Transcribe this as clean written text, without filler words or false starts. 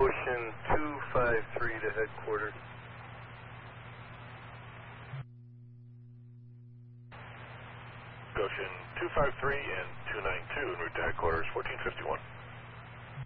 Ocean 253 to headquarters. Ocean 253 and 292 en route to headquarters 1451.